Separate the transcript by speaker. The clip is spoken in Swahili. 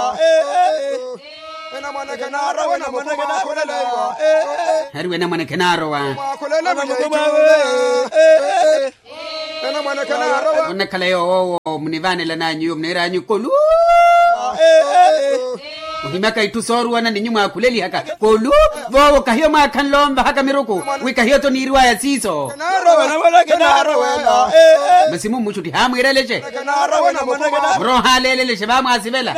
Speaker 1: Hari wena mwana kenaro wa Una kaleo mnivane la nanyu mneranyu kolu Uhimaka itusoru wana ni nyuma kuleli haka kolu Vowo kahio makan lomba haka miruku Wika hiyo to nirwa ya siso Masimu mchuti hamu ireleche Mro haleleleche bamu asivela